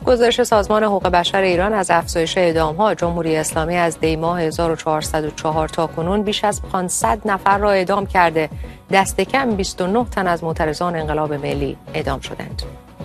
گزارش سازمان حقوق بشر ایران از افزایش اعدام‌ها جمهوری اسلامی از دی‌ماه 1404 تا کنون بیش از 500 نفر را اعدام کرده. دست کم 29 تن از معترضان انقلاب ملی اعدام شدند.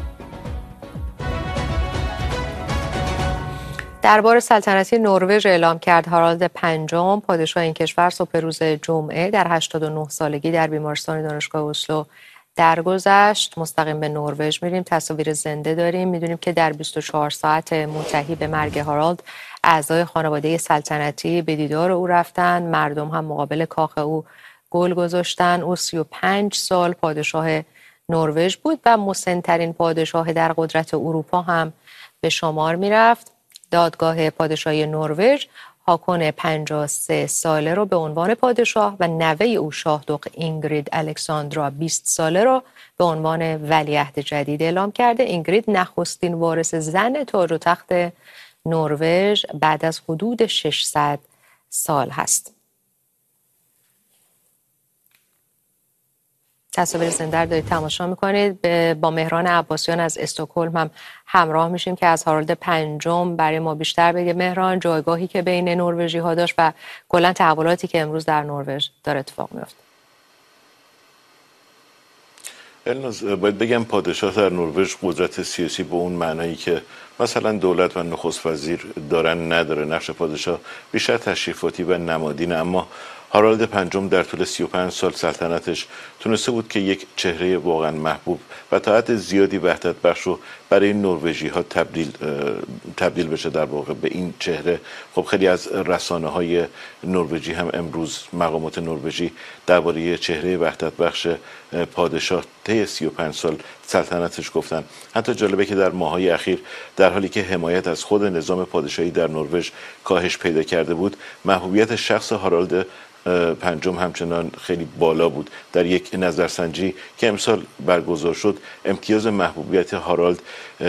دربار سلطنتی نروژ اعلام کرد هارالد پنجم پادشاه این کشور صبح روز جمعه در 89 سالگی در بیمارستان دانشگاه اسلو درگذشت. مستقیم به نروژ میریم، تصاویر زنده داریم. میدونیم که در 24 ساعت منتهی به مرگ هارالد اعضای خانواده سلطنتی به دیدار او رفتن. مردم هم مقابل کاخ او گل گذاشتن. او 35 سال پادشاه نروژ بود و مسن‌ترین پادشاه در قدرت اروپا هم به شمار میرفت. دادگاه پادشاهی نروژ هاکون 53 ساله رو به عنوان پادشاه و نوه او شاهدخت اینگرید الکساندرا 20 ساله رو به عنوان ولیعهد جدید اعلام کرده. اینگرید نخستین وارث زن تاج و تخت نروژ بعد از حدود 600 سال هست. تصاویر زنده دارید تماشا میکنید. با مهران عباسیان از استکهلم هم همراه میشیم که از هارالد پنجم برای ما بیشتر بگه. مهران، جایگاهی که بین نروژی ها داشت و کلا تحولاتی که امروز در نروژ داره اتفاق میفته. الناز، باید بگم پادشاه در نروژ قدرت سیاسی به اون معنایی که مثلا دولت و نخست وزیر دارن نداره. نقش پادشاه بیشتر تشریفاتی و نمادینه، اما هارالد پنجم در طول 35 سال سلطنتش تونسته بود که یک چهره واقعا محبوب و تا حد زیادی وحدت بخش رو برای نروژی ها تبدیل بشه در واقع به این چهره. خب خیلی از رسانه های نروژی هم امروز مقامات نروژی درباره چهره وحدت بخش پادشاه طی 35 سال سلطنتش گفتن. حتی جالبه که در ماه‌های اخیر در حالی که حمایت از خود نظام پادشاهی در نروژ کاهش پیدا کرده بود، محبوبیت شخص هارالد پنجم همچنان خیلی بالا بود. در یک نظرسنجی که امسال برگزار شد، امتیاز محبوبیت هارالد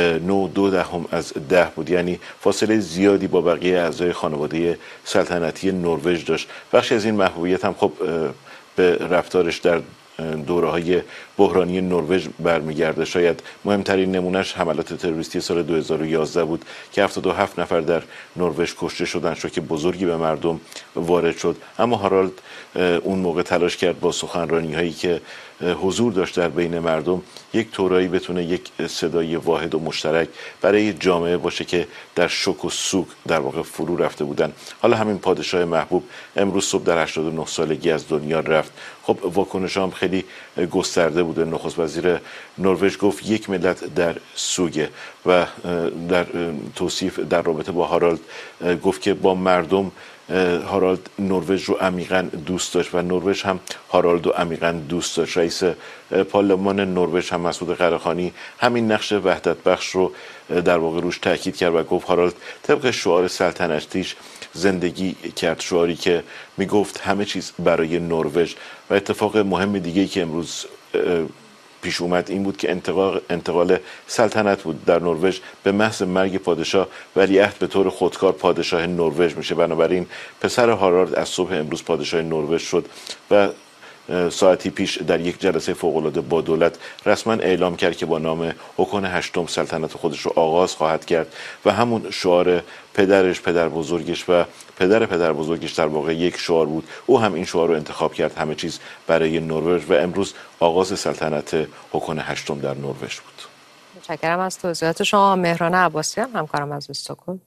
9.2 از 10 بود، یعنی فاصله زیادی با بقیه اعضای خانواده سلطنتی نروژ داشت. بخشی از این محبوبیت هم خب به رفتارش در دوره‌های بحرانی نروژ برمیگرده. شاید مهمترین نمونهش حملات تروریستی سال 2011 بود که 77 نفر در نروژ کشته شدن، شوک بزرگی به مردم وارد شد. اما هارالد اون موقع تلاش کرد با سخنرانی‌هایی که حضور داشت در بین مردم یک طورایی بتونه یک صدای واحد و مشترک برای جامعه باشه که در شوک و سوگ در واقع فرو رفته بودن. حالا همین پادشاه محبوب امروز صبح در 89 سالگی از دنیا رفت. خب واکنش هم خیلی گسترده بوده. نخست وزیر نروژ گفت یک ملت در سوگه و در توصیف در رابطه با هارالد گفت که با مردم هارالد نروژ رو عمیقاً دوست داشت و نروژ هم هارالد رو عمیقاً دوست داشت. رئیس پارلمان نروژ هم مسعود قره‌خانی همین نقش وحدت بخش رو در واقع روش تاکید کرد و گفت هارالد طبق شعار سلطنتیش زندگی کرد، شعاری که میگفت همه چیز برای نروژ. و اتفاق مهم دیگه‌ای که امروز پیش اومد این بود که انتقال سلطنت بود در نروژ. به محض مرگ پادشاه ولیعهد به طور خودکار پادشاه نروژ میشه. بنابراین پسر هارالد از صبح امروز پادشاه نروژ شد و ساعتی پیش در یک جلسه فوق‌العاده با دولت رسما اعلام کرد که با نام هاکون هشتم سلطنت خودش رو آغاز خواهد کرد و همون شعار پدرش، پدر بزرگش و پدر بزرگش در واقع یک شعار بود. او هم این شعار رو انتخاب کرد، همه چیز برای نروژ، و امروز آغاز سلطنت هاکون هشتم در نروژ بود. متشکرم از توضیحات شما. مهران عباسیان همکارم از استکهلم.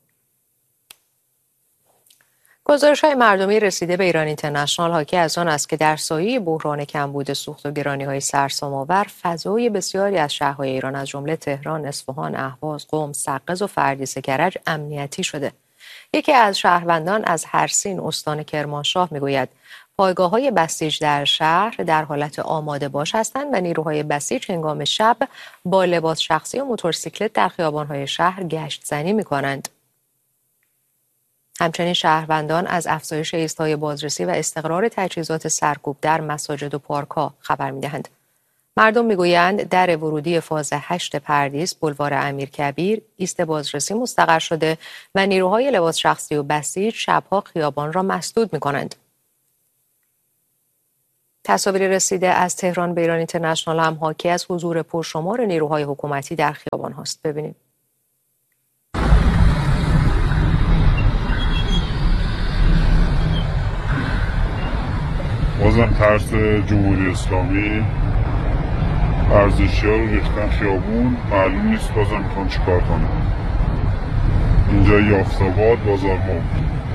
گزارش‌های مردمی رسیده به ایران اینترنشنال حاکی از آن است که در سایه بحران کمبود سوخت و گرانی‌های سرسام‌آور فضای بسیاری از شهرهای ایران از جمله تهران، اصفهان، اهواز، قم، سقز و فردیس کرج امنیتی شده. یکی از شهروندان از هرسین استان کرمانشاه میگوید پایگاه‌های بسیج در شهر در حالت آماده باش هستند و نیروهای بسیج هنگام شب با لباس شخصی و موتورسیکلت در خیابان‌های شهر گشت زنی می‌کنند. همچنین شهروندان از افزایش ایستای بازرسی و استقرار تجهیزات سرکوب در مساجد و پارک‌ها خبر می‌دهند. مردم می‌گویند در ورودی فاز 8 پردیس، بلوار امیرکبیر، ایست بازرسی مستقر شده و نیروهای لباس شخصی و بسیج شب‌ها خیابان را مسدود می‌کنند. تصاویر رسیده از تهران به ایران اینترنشنال هم حاکی از حضور پرشمار نیروهای حکومتی در خیابان هاست. ببینید. بازم ترس جمهوری اسلامی، ارزشی‌ها رو ریختن خیابون، معلوم نیست بازم میخوان چیکار کنن. اینجا یافت‌آباد، بازار مرغ.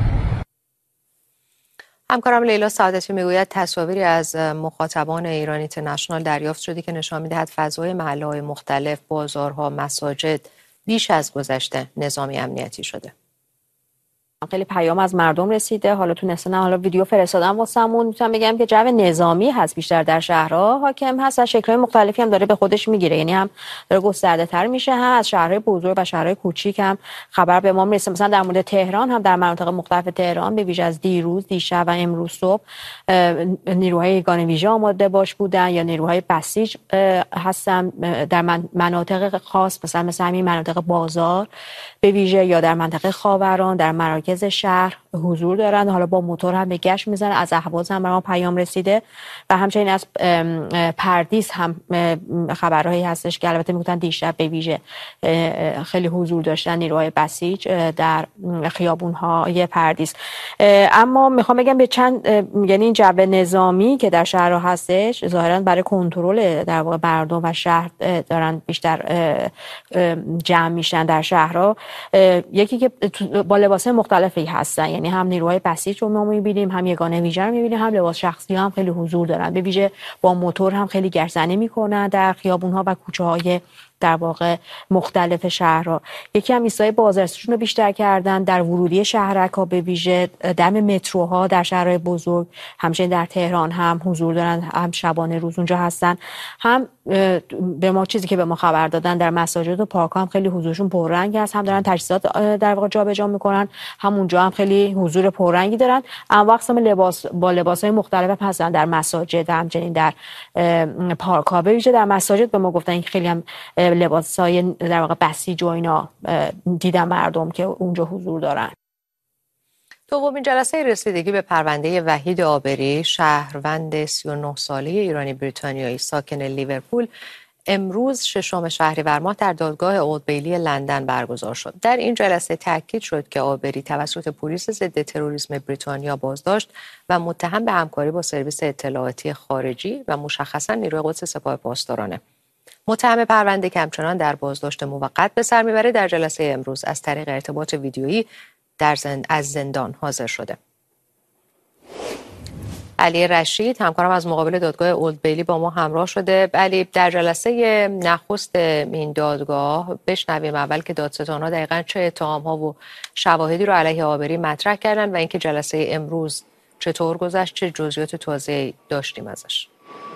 همکارم لیلا سعادتی میگوید تصاویری از مخاطبان ایران اینترنشنال دریافت شده که نشان میدهد فضای محله‌های مختلف، بازارها، مساجد بیش از گذشته نظامی امنیتی شده. خیلی پیام از مردم رسیده، حالا تونستن حالا ویدیو فرستادم واسمون. میتونم بگم که جو نظامی هست بیشتر در شهرها حاکم هست، از شکل‌های مختلفی هم داره به خودش میگیره، یعنی هم داره گسترده‌تر میشه، هم از شهرهای بزرگ و شهرهای کوچیک هم خبر به ما میرسه. مثلا در مورد تهران هم در مناطق مختلف تهران به ویژه از دیروز، دیشب و امروز صبح نیروهای یگان ویژه آماده باش بودن یا نیروهای بسیج هستن در مناطق خاص، مثلا همین مناطق بازار به ویژه یا در منطقه خاوران، در مراکز شهر حضور دارن. حالا با موتور هم به گشت میزنن. از اهواز هم برام پیام رسیده و همچنین از پردیس هم خبرهایی هستش که البته میگفتن دیشب به ویژه خیلی حضور داشتن نیروهای بسیج در خیابون‌های پردیس. اما میخوام بگم به چند، یعنی این جو نظامی که در شهرها هستش ظاهرا برای کنترل در واقع مردم و شهر دارن بیشتر جمع میشن در شهرها. یکی که با لباسای مختلفی هستن، یعنی هم نیروهای بسیج رو ما می‌بینیم، هم یگانه ویژه رو می‌بینیم، هم لباس شخصی هم خیلی حضور دارن. به ویژه با موتور هم خیلی گردزنی می‌کنن در خیابون‌ها و کوچه‌های در واقع مختلف شهرها. یکی هم ایستای بازرسیشون رو بیشتر کردن در ورودی شهرک‌ها، به ویژه دم متروها در شهرهای بزرگ، همچنین در تهران هم حضور دارن، هم شبانه روز اونجا هستن، هم به ما چیزی که به ما خبر دادن در مساجد و پارک‌ها هم خیلی حضورشون پررنگ است، هم دارن تجهیزات در واقع جابجا میکنن، هم اونجا هم خیلی حضور پررنگی دارن. اما اقسام لباس با لباس‌های مختلف هستن در مساجد، همچنین در پارک‌ها. به ویژه در مساجد به ما گفتن که خیلی هم لباسای در واقع بسیج و اینا دیدن مردم که اونجا حضور دارن. دومین جلسه رسیدگی به پرونده وحید عابری، شهروند 39 ساله ایرانی بریتانیایی ساکن لیورپول، امروز 6 شهریور ماه در دادگاه اولد بیلی لندن برگزار شد. در این جلسه تاکید شد که عابری توسط پلیس ضد تروریسم بریتانیا بازداشت و متهم به همکاری با سرویس اطلاعاتی خارجی و مشخصاً نیروی قدس سپاه پاسدارانه. متهم پرونده که همچنان در بازداشت موقت به سر میبره، در جلسه امروز از طریق ارتباط ویدیویی از زندان حاضر شده. علی رشید همکارم از مقابل دادگاه اولد بیلی با ما همراه شده. علی، در جلسه نخست این دادگاه بشنویم اول که دادستان‌ها دقیقاً چه اتهام‌ها و شواهدی رو علیه عابری مطرح کردن و اینکه جلسه امروز چطور گذشت، چه جزئیات تازه‌ای داشتیم ازش.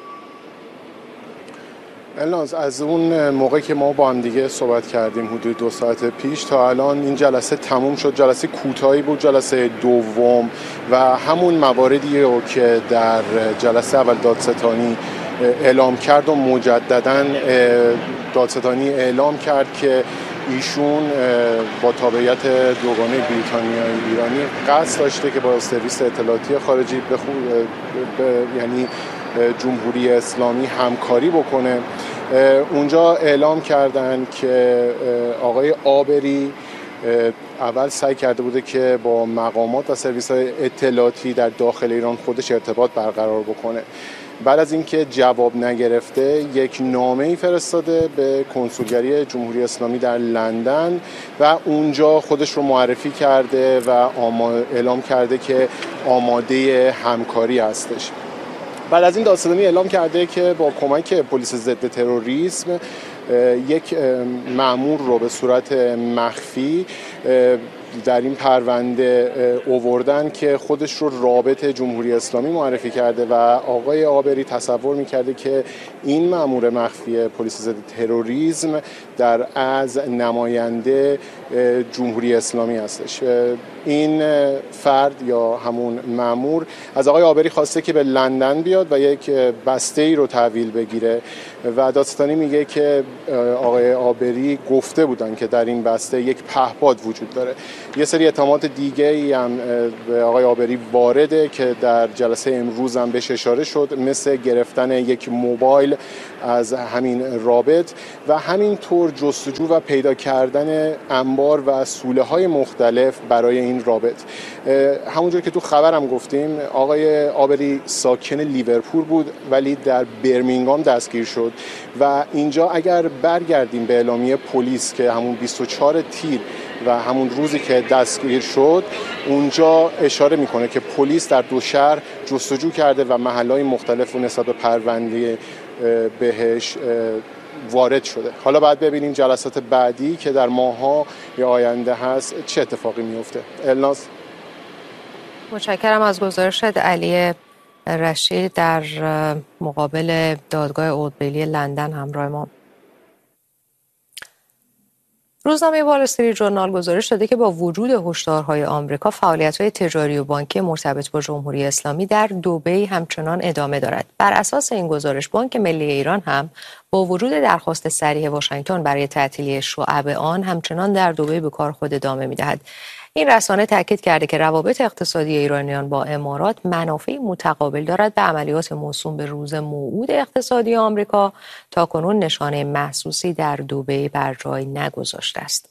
الناز، از اون موقعی که ما با هم دیگه صحبت کردیم حدود 2 ساعت پیش تا الان این جلسه تموم شد. جلسه کوتاهی بود، جلسه دوم، و همون مواردی رو که در جلسه اول دادستانی اعلام کرد و مجدداً دادستانی اعلام کرد که ایشون با تابعیت دوگانه بریتانیایی ایرانی قصد داشته که با سرویس اطلاعاتی خارجی یعنی جمهوری اسلامی همکاری بکنه. اونجا اعلام کردن که آقای عابری اول سعی کرده بوده که با مقامات و سرویس‌های اطلاعاتی در داخل ایران خودش ارتباط برقرار بکنه. بعد از اینکه جواب نگرفته، یک نامه‌ای فرستاده به کنسولگری جمهوری اسلامی در لندن و اونجا خودش رو معرفی کرده و اعلام کرده که آماده همکاری هستش. بعد از این دادستانی اعلام کرده که با کمک پلیس ضد تروریسم یک مأمور رو به صورت مخفی در این پرونده آوردن که خودش رو رابط جمهوری اسلامی معرفی کرده و آقای عابری تصور می‌کرده که این مأمور مخفی پلیس ضد تروریسم از نماینده جمهوری اسلامی هستش. این فرد یا همون مأمور از آقای عابری خواسته که به لندن بیاد و یک بسته‌ای رو تحویل بگیره و دادستانی میگه که آقای عابری گفته بودن که در این بسته یک پهپاد وجود داره. یه سری اتهامات دیگه ای هم به آقای عابری وارده که در جلسه امروز هم بهش اشاره شد، مثل گرفتن یک موبایل از همین رابط و همینطور جستجو و پیدا کردن انبار و سوله‌های مختلف برای این رابط. همونجور که تو خبرم گفتیم آقای آبری ساکن لیورپول بود ولی در برمینگام دستگیر شد و اینجا اگر برگردیم به اعلامیه پلیس که همون 24 تیر و همون روزی که دستگیر شد اونجا اشاره میکنه که پلیس در دو شهر جستجو کرده و محلهای مختلف و نسبت به پرونده بهش وارد شده. حالا باید ببینیم جلسات بعدی که در ماه‌ها یا آینده هست چه اتفاقی میفته. الناس متشکرم از گزارشت علی رشید در مقابل دادگاه اولد بیلی لندن همراه ما. روزنامه وال استریت ژورنال گزارش داده که با وجود هشدارهای آمریکا فعالیت‌های تجاری و بانکی مرتبط با جمهوری اسلامی در دبی همچنان ادامه دارد. بر اساس این گزارش بانک ملی ایران هم با وجود درخواست صریح واشنگتن برای تعطیلی شعب آن همچنان در دبی به کار خود ادامه می‌دهد. این رسانه تاکید کرده که روابط اقتصادی ایرانیان با امارات منافع متقابل دارد. به عملیات موسوم به روز موعود اقتصادی آمریکا تاکنون نشانه محسوسی در دبی بر جای نگذاشته است.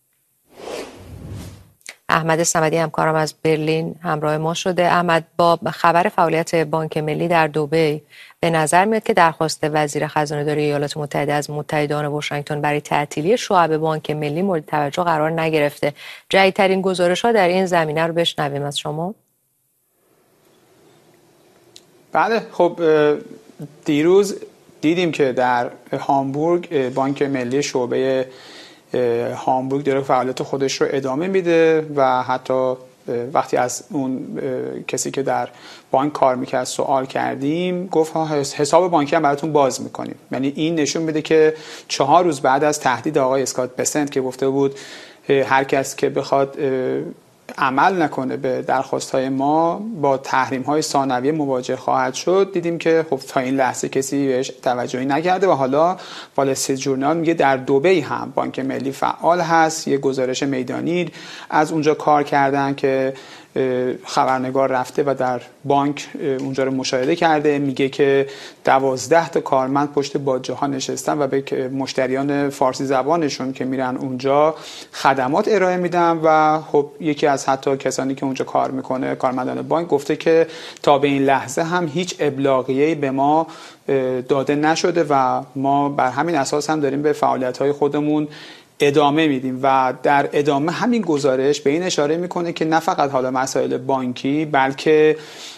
احمد صمدی همکارم از برلین همراه ما شده. احمد، با خبر فعالیت بانک ملی در دبی به نظر میاد که درخواست وزیر خزانه‌داری ایالات متحده از متحدان واشنگتن برای تعطیلی شعب بانک ملی مورد توجه قرار نگرفته. جدیدترین گزارش‌ها در این زمینه رو بشنویم از شما. بله، خب دیروز دیدیم که در هامبورگ بانک ملی شعبه هامبورگ داره فعالیت خودش رو ادامه میده و حتی وقتی از اون کسی که در بانک کار میکرد سوال کردیم گفت حساب بانکی هم براتون باز میکنیم. یعنی این نشون میده که 4 روز بعد از تهدید آقای اسکات بسنت که گفته بود هر کس که بخواد عمل نکنه به درخواست‌های ما با تحریم‌های ثانویه مواجه خواهد شد، دیدیم که خب تا این لحظه کسی بهش توجهی نکرده و حالا وال استریت ژورنال میگه در دبی هم بانک ملی فعال هست. یه گزارش میدانی از اونجا کار کردن که خبرنگار رفته و در بانک اونجا رو مشاهده کرده. میگه که 12 تا کارمند پشت باجه ها نشستن و به مشتریان فارسی زبانشون که میرن اونجا خدمات ارائه میدن و خب یکی از حتی کسانی که اونجا کار میکنه کارمندان بانک گفته که تا به این لحظه هم هیچ ابلاغیه‌ای به ما داده نشده و ما بر همین اساس هم داریم به فعالیت‌های خودمون ادامه میدیم. و در ادامه همین گزارش به این اشاره میکنه که نه فقط حالا مسائل بانکی بلکه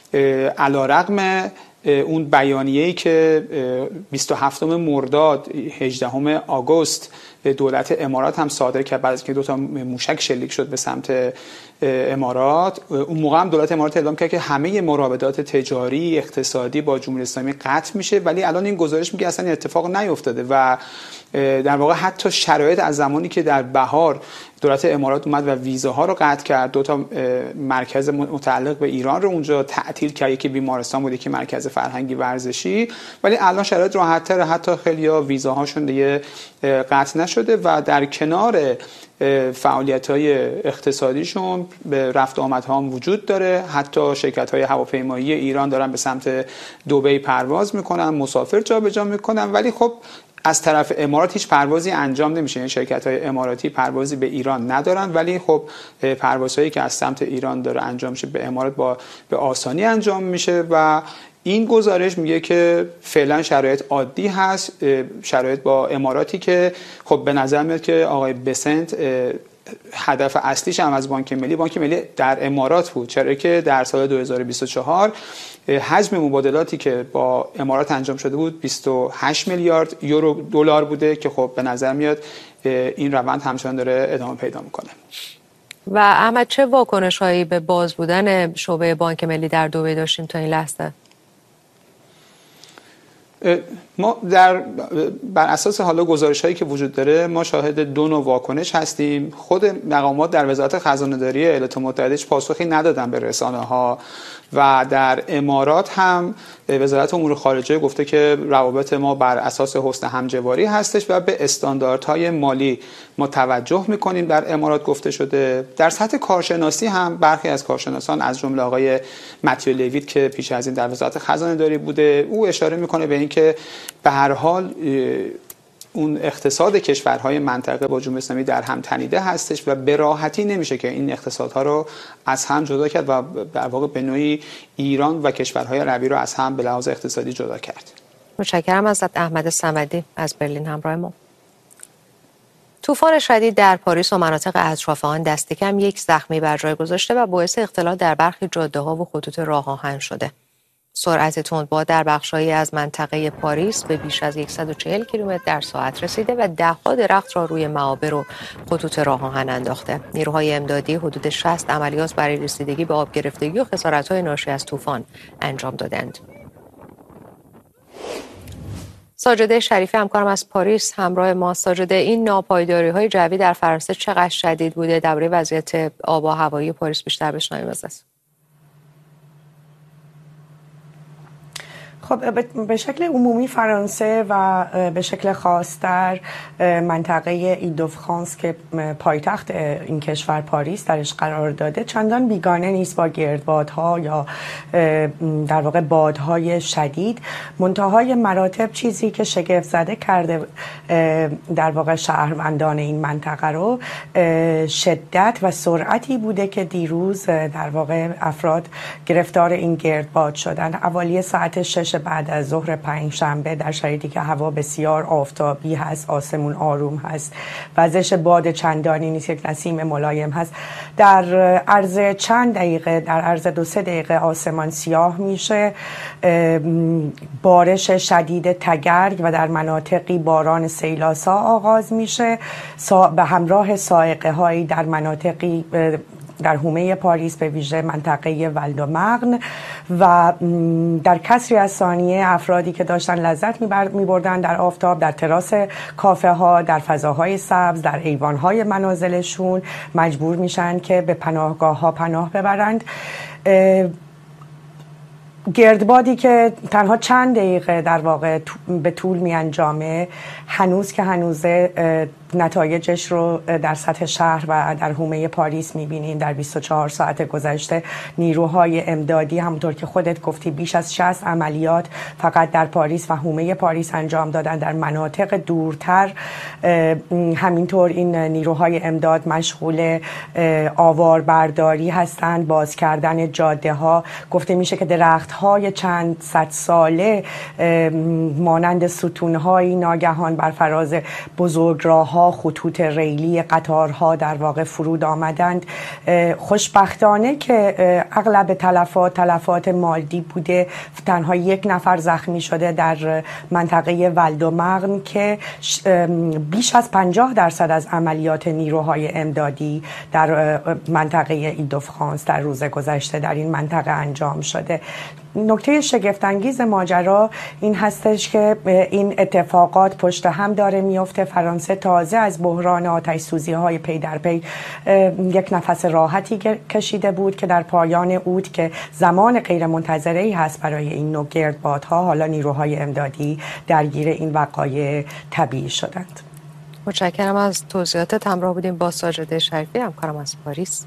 علیرغم اون بیانیه‌ای که 27 مرداد 18 آگوست دولت امارات هم صادر کرد بعد از که 2 موشک شلیک شد به سمت امارات، اون موقع هم دولت امارات اعلام کرد که همه مراودات تجاری اقتصادی با جمهوری اسلامی قطع میشه، ولی الان این گزارش میگه اصلا این اتفاق نیفتاده و در واقع حتی شرایط از زمانی که در بهار دولت امارات اومد و ویزاها رو قطع کرد، 2 مرکز متعلق به ایران رو اونجا تعطیل کرد، یکی بیمارستان بود یکی مرکز فرهنگی ورزشی، ولی الان شرایط راحت‌تره، حتی خیلی‌ها ویزاهاشون دیگه قطع نشده و در کنار فعالیت‌های اقتصادیشون به رفت آمدها هم وجود داره. حتی شرکت‌های هواپیمایی ایران دارن به سمت دبی پرواز میکنن، مسافر جابجا میکنن، ولی خب از طرف امارات هیچ پروازی انجام نمیشه. این شرکت‌های اماراتی پروازی به ایران ندارن، ولی خب پروازهایی که از سمت ایران داره انجام میشه به امارات به آسانی انجام میشه و این گزارش میگه که فعلا شرایط عادی هست، شرایط با اماراتی که خب به نظر میاد که آقای بسنت هدف اصلیش هم از بانک ملی در امارات بود، چرا که در سال 2024 حجم مبادلاتی که با امارات انجام شده بود 28 میلیارد یورو دلار بوده که خب به نظر میاد این روند همچنان داره ادامه پیدا میکنه. و احمد، چه واکنش‌هایی به باز بودن شعبه بانک ملی در دبی داشتیم تا این لحظه؟ ما بر اساس حالا گزارش‌هایی که وجود داره ما شاهد 2 نوع واکنش هستیم. خود مقامات در وزارت خزانه‌داری ایالات متحده پاسخی ندادن به رسانه‌ها و در امارات هم وزارت امور خارجه گفته که روابط ما بر اساس حسن همجواری هستش و به استانداردهای مالی ما توجه میکنیم در امارات گفته شده. در سطح کارشناسی هم برخی از کارشناسان از جمله آقای متیو لیویت که پیش از این در وزارت خزانه‌داری بوده، او اشاره میکنه به اینکه به هر حال اون اقتصاد کشورهای منطقه با جمهوری اسلامی در هم تنیده هستش و به راحتی نمیشه که این اقتصادها رو از هم جدا کرد و در واقع به نوعی ایران و کشورهای عربی رو از هم به لحاظ اقتصادی جدا کرد. متشکرم ازت احمد صمدی از برلین همراه ما. طوفان شدید در پاریس و مناطق اطراف آن دست کم 1 زخمی بر جای گذاشته و باعث اختلال در برخی جاده‌ها و خطوط راه آهن شده. سرعت تندباد در بخش‌هایی از منطقه پاریس به بیش از 140 کیلومتر در ساعت رسیده و ده‌ها درخت را روی معابر و خطوط راه آهن انداخته. نیروهای امدادی حدود 60 عملیات برای رسیدگی به آب گرفتگی و خسارت‌های ناشی از طوفان انجام دادند. ساجده شریفی همکارم از پاریس همراه ما. ساجده، این ناپایداری‌های جوی در فرانسه چقدر شدید بوده؟ درباره وضعیت آب و هوایی پاریس بیشتر بشنویم ازت. خب به شکل عمومی فرانسه و به شکل خاص در منطقه ایل-دو-فرانس که پایتخت این کشور پاریس درش قرار داده چندان بیگانه نیست با گردبادها یا در واقع بادهای شدید. منتهای مراتب چیزی که شگفت زده کرده در واقع شهروندان این منطقه رو شدت و سرعتی بوده که دیروز در واقع افراد گرفتار این گردباد شدن. حوالی ساعت 6 بعد از ظهر پنجشنبه در شرایطی که هوا بسیار آفتابی هست، آسمون آروم هست، وزش باد چندانی نیست، یک نسیم ملایم هست، در عرض چند دقیقه، در عرض 2-3 دقیقه آسمان سیاه میشه، بارش شدید تگرگ و در مناطقی باران سیلاسا آغاز میشه به همراه صاعقه هایی در مناطقی در حومه پاریس به ویژه منطقه ولدومغن و در کسری از ثانیه افرادی که داشتن لذت می‌بردن در آفتاب، در تراس کافه ها، در فضاهای سبز، در ایوان‌های منازلشون مجبور میشن که به پناهگاه ها پناه ببرند. گردبادی که تنها چند دقیقه در واقع به طول می انجامه هنوزه نتایجش رو در سطح شهر و در حومه پاریس می بینیم. در 24 ساعت گذشته نیروهای امدادی همونطور که خودت گفتی بیش از 60 عملیات فقط در پاریس و حومه پاریس انجام دادن. در مناطق دورتر همینطور این نیروهای امداد مشغول آواربرداری هستند، باز کردن جاده ها. گفته میشه که درخت های چند صد ساله مانند ستونهایی ناگهان بر فراز بزرگراه‌ها، خطوط ریلی، قطارها در واقع فرود آمدند. خوشبختانه که اغلب تلفات مادی بوده. تنها 1 نفر زخمی شده در منطقه ولدومغن که بیش از 50% از عملیات نیروهای امدادی در منطقه ایل-دو-فرانس در روز گذشته در این منطقه انجام شده. نکته شگفت‌انگیز ماجرا این هستش که این اتفاقات پشت هم داره میفته. فرانسه تازه از بحران آتش‌سوزی‌های پی در پی یک نفس راحتی کشیده بود که در پایان اوت که زمان غیر منتظره‌ای هست برای این نوع گردبادها، حالا نیروهای امدادی درگیر این وقایع طبیعی شدند. متشکرم از توضیحاتت. همراه بودیم با ساجده شریفی همکارم از پاریس.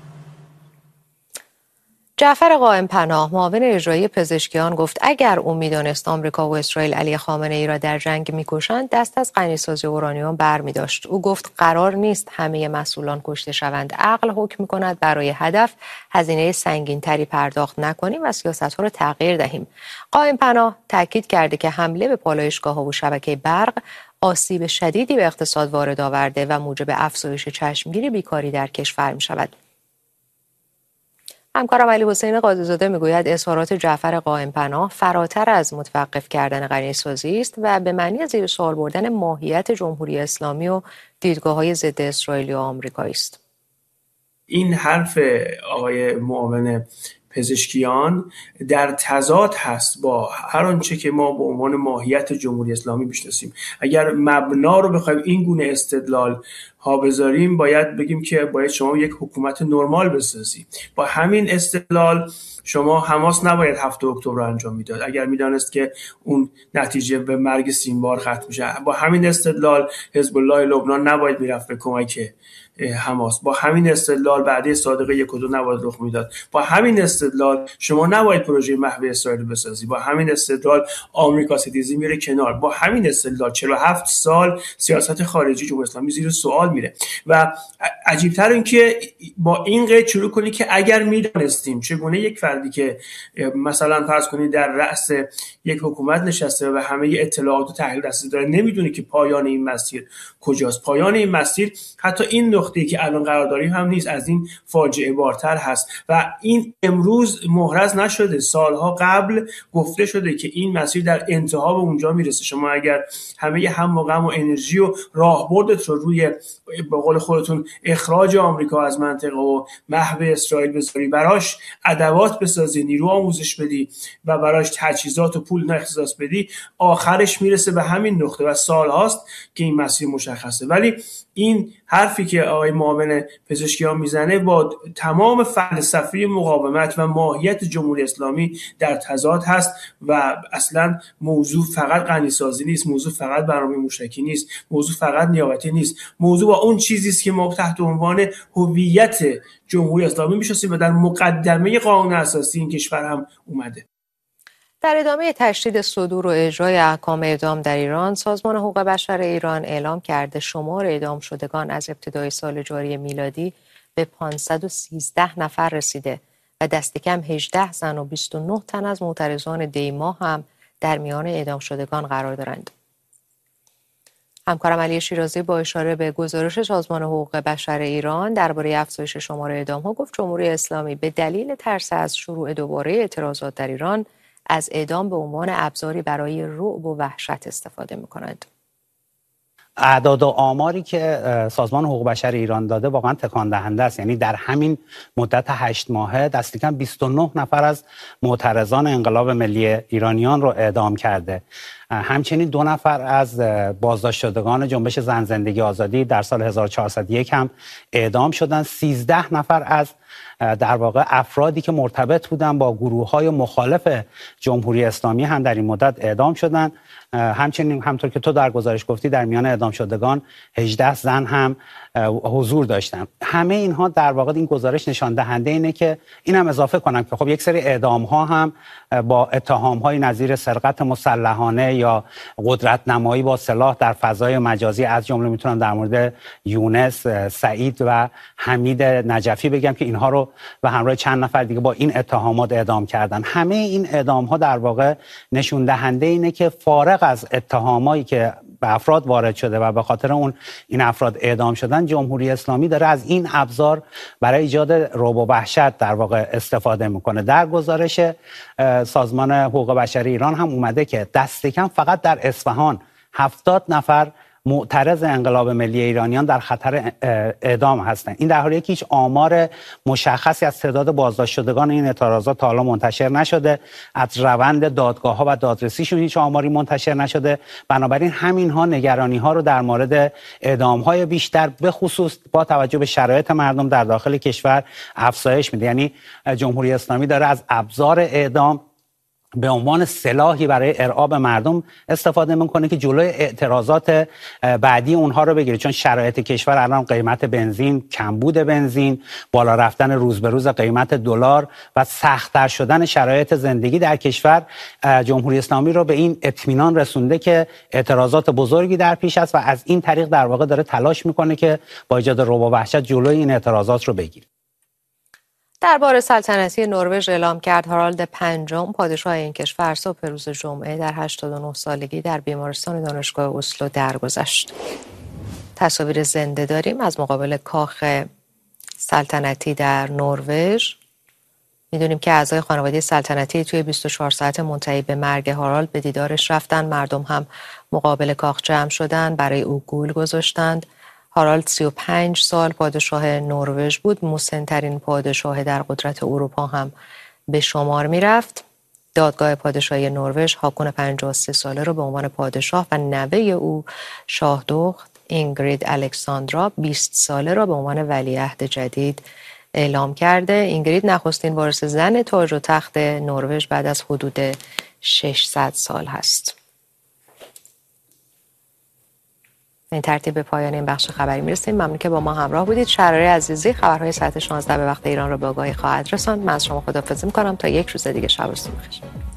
جعفر قائم‌پناه معاون اجرایی پزشکیان گفت اگر او می‌دانست آمریکا و اسرائیل علی خامنه‌ای را در جنگ می‌کشند دست از غنی‌سازی اورانیوم برمی‌داشت. او گفت قرار نیست همه مسئولان کشته شوند. عقل حکم می‌کند برای هدف هزینه سنگین‌تری پرداخت نکنیم و سیاست‌ها را تغییر دهیم. قائم‌پناه تاکید کرده که حمله به پالایشگاه‌ها و شبکه برق آسیب شدیدی به اقتصاد وارد آورده و موجب افزایش چشمگیر بیکاری در کشور می‌شود. همکارم علی حسین قاضی‌زاده میگوید اظهارات جعفر قائم‌پناه فراتر از متوقف کردن غنی‌سازی است و به معنی زیر سوال بردن ماهیت جمهوری اسلامی و دیدگاه‌های ضد اسرائیلی و آمریکایی است. این حرف آقای معاون پزشکیان در تضاد هست با هر آنچه که ما به عنوان ماهیت جمهوری اسلامی میشناسیم. اگر مبنا رو بخوایم این گونه استدلال ها بذاریم باید بگیم که باید شما یک حکومت نرمال بسازی. با همین استدلال شما حماس نباید 7 اکتبر رو انجام میداد اگر میدانست که اون نتیجه به مرگ سیمبار ختم میشه. با همین استدلال حزب الله لبنان نباید میرفت به کمک حماس. با همین استدلال بعد صادقه 1 و 2 نباید رخ میداد. با همین استدلال استدلال شما نباید پروژه محو اسرائیل بسازی، با همین استدلال آمریکا ستیزی میره کنار، با همین استدلال 47 سال سیاست خارجی جمهوری اسلامی زیر سوال میره. و عجیب‌تر این که با این قید شروع کنی که اگر میدانستیم چگونه یک فردی که مثلا فرض کنید در رأس یک حکومت نشسته و همه اطلاعات و تحلیل دست داره نمیدونه که پایان این مسیر کجاست. پایان این مسیر حتی این نقطه‌ای که الان قرار داریم هم نیست، از این فاجعه بارتر هست و این امروز محرز نشده، سالها قبل گفته شده که این مسیر در انتها به اونجا میرسه. شما اگر همه هم و غم و انرژی و راهبردت رو روی به قول خودتون اخراج آمریکا از منطقه و محو اسرائیل بذاری، براش ادوات بسازی، نیرو آموزش بدی و براش تجهیزات و پول اختصاص بدی، آخرش میرسه به همین نقطه و سال هاست که این مسیر مشخصه. ولی این حرفی که آقای معاون پزشکیان میزنه با تمام فلسفه مقاومت و ماهیت جمهوری اسلامی در تضاد هست و اصلا موضوع فقط غنیسازی نیست، موضوع فقط برنامه موشکی نیست، موضوع فقط نیابتی نیست، موضوع با اون چیزی است که ما تحت عنوان هویت جمهوری اسلامی میشناسیم و در مقدمه قانون اساسی این کشور هم اومده. در ادامه تشدید صدور و اجرای احکام اعدام در ایران، سازمان حقوق بشر ایران اعلام کرده شمار اعدام شدگان از ابتدای سال جاری میلادی به 513 نفر رسیده و دست کم 18 زن و 29 تن از معترضان دیما هم در میان اعدام شدگان قرار دارند. همکارم علی شیرازی با اشاره به گزارش سازمان حقوق بشر ایران درباره افزایش شمار اعدام‌ها گفت جمهوری اسلامی به دلیل ترس از شروع دوباره اعتراضات در ایران از اعدام به عنوان ابزاری برای رعب و وحشت استفاده می‌کنند. اعداد و آماری که سازمان حقوق بشر ایران داده واقعا تکان دهنده است. یعنی در همین مدت 8 ماهه دست کم 29 نفر از معترضان انقلاب ملی ایرانیان رو اعدام کرده. همچنین 2 نفر از بازداشت شدگان جنبش زن زندگی آزادی در سال 1401 هم اعدام شدند. 13 نفر از در واقع افرادی که مرتبط بودن با گروه‌های مخالف جمهوری اسلامی هم در این مدت اعدام شدند. همچنین همطور که تو در گزارش گفتی در میان اعدام شدگان 18 زن هم حضور داشتن. همه اینها در واقع این گزارش نشان دهنده اینه که اینم اضافه کنم که خب یک سری اعدام ها هم با اتهام های نظیر سرقت مسلحانه یا قدرت نمایی با سلاح در فضای مجازی، از جمله میتونم در مورد یونس، سعید و حمید نجفی بگم که اینها رو به همراه چند نفر دیگه با این اتهامات اعدام کردن. همه این اعدام ها در واقع نشون دهنده اینه که فارغ از اتهامایی که به افراد وارد شده و به خاطر اون این افراد اعدام شدن، جمهوری اسلامی داره از این ابزار برای ایجاد رعب و وحشت در واقع استفاده میکنه. در گزارش سازمان حقوق بشر ایران هم اومده که دست کم فقط در اصفهان 70 نفر معترض انقلاب ملی ایرانیان در خطر اعدام هستند. این در حالیه که هیچ آمار مشخصی از تعداد بازداشت شدگان این اعتراضات تا حالا منتشر نشده، از روند دادگاه‌ها و دادرسیشون هیچ آماری منتشر نشده. بنابراین همین‌ها نگرانی‌ها رو در مورد اعدام‌های بیشتر به خصوص با توجه به شرایط مردم در داخل کشور افزایش میده. یعنی جمهوری اسلامی داره از ابزار اعدام به عنوان سلاحی برای ارعاب مردم استفاده میکنه که جلوی اعتراضات بعدی اونها رو بگیره. چون شرایط کشور الان قیمت بنزین، کمبود بنزین، بالا رفتن روز به روز قیمت دلار و سخت‌تر شدن شرایط زندگی در کشور جمهوری اسلامی رو به این اطمینان رسونده که اعتراضات بزرگی در پیش است و از این طریق در واقع داره تلاش میکنه که با ایجاد رعب و وحشت جلوی این اعتراضات رو بگیره. دربار سلطنتی نروژ اعلام کرد هارالد پنجم پادشاه این کشور صبح روز جمعه در 89 سالگی در بیمارستان دانشگاه اسلو درگذشت. تصاویر زنده داریم از مقابل کاخ سلطنتی در نروژ. میدونیم که اعضای خانواده سلطنتی توی 24 ساعت منتهی به مرگ هارالد به دیدارش رفتن. مردم هم مقابل کاخ جمع شدن، برای او گول گذاشتند. هارالد 35 سال پادشاه نروژ بود، مسن‌ترین پادشاه در قدرت اروپا هم به شمار می رفت. دادگاه پادشاهی نروژ هاکون 53 ساله رو به عنوان پادشاه و نوه او شاهدخت اینگرید الکساندرا 20 ساله را به عنوان ولیعهد جدید اعلام کرده. اینگرید نخستین وارث زن تاج و تخت نروژ بعد از حدود 600 سال هست. این ترتیب به پایان این بخش خبری میرسیم. ممنون که با ما همراه بودید. شهریار عزیزی خبرهای ساعت 16 به وقت ایران رو به آگاهی خواهد رساند. من از شما خداحافظی می‌کنم تا یک روز دیگه. شب و روزتون بخیر.